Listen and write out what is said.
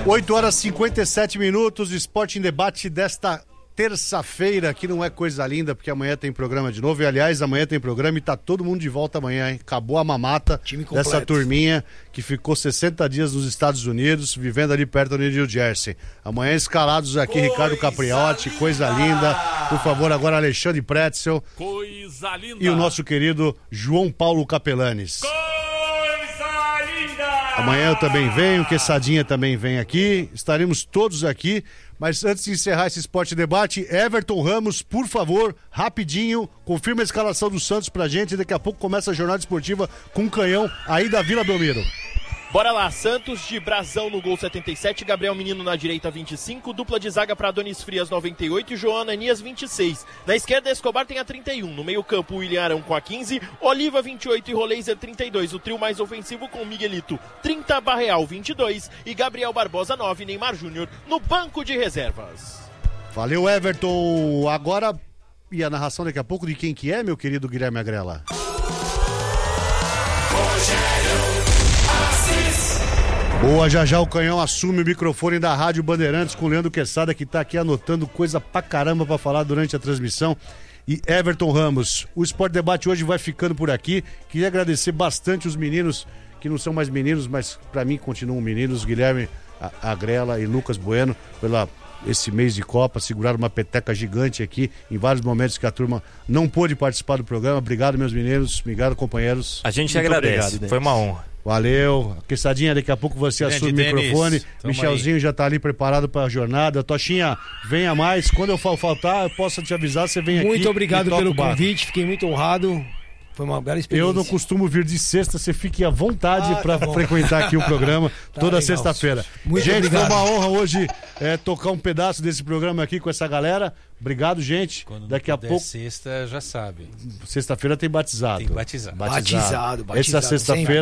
8h57, Esporte em Debate desta terça-feira, que não é coisa linda, porque amanhã tem programa de novo. E, aliás, amanhã tem programa e tá todo mundo de volta amanhã, hein? Acabou a mamata dessa turminha que ficou 60 dias nos Estados Unidos, vivendo ali perto do New Jersey. Amanhã escalados aqui, Ricardo Capriotti, coisa linda. Por favor, agora Alexandre Pretzel. Coisa linda. E o nosso querido João Paulo Capelanes. Amanhã eu também venho, Quesadinha também vem aqui, estaremos todos aqui, mas antes de encerrar esse Esporte Debate, Everton Ramos, por favor, rapidinho, confirma a escalação do Santos pra gente e daqui a pouco começa a jornada esportiva com um canhão aí da Vila Belmiro. Bora lá, Santos de Brazão no gol 77, Gabriel Menino na direita 25, dupla de zaga para Adonis Frias 98 e João Ananias 26. Na esquerda, Escobar tem a 31, no meio campo, William Arão com a 15, Oliva 28 e Roleiser 32, o trio mais ofensivo com Miguelito 30, Barreal 22 e Gabriel Barbosa 9, Neymar Júnior no banco de reservas. Valeu, Everton. Agora, e a narração daqui a pouco de quem que é, meu querido Guilherme Agrela? Boa, já o Canhão assume o microfone da Rádio Bandeirantes com o Leandro Quesada, que tá aqui anotando coisa pra caramba pra falar durante a transmissão. E Everton Ramos, o Esporte Debate hoje vai ficando por aqui. Queria agradecer bastante os meninos, que não são mais meninos, mas pra mim continuam meninos, Guilherme Agrela e Lucas Bueno, pela esse mês de Copa, seguraram uma peteca gigante aqui, em vários momentos que a turma não pôde participar do programa. Obrigado, meus meninos, obrigado, companheiros. A gente agradece, foi uma honra. Valeu, Quesadinha, daqui a pouco você assume o microfone. Michelzinho aí já tá ali preparado para a jornada. Tochinha, venha mais, quando eu faltar eu posso te avisar, você vem aqui. Muito obrigado pelo convite, fiquei muito honrado. Foi uma bela experiência. Eu não costumo vir de sexta, você fique à vontade para frequentar aqui o programa toda sexta-feira. Gente, obrigado. Foi uma honra hoje tocar um pedaço desse programa aqui com essa galera. Obrigado, gente. Quando daqui a pouco. Sexta, já sabe. Sexta-feira tem batizado. Tem batizado. Essa sexta-feira.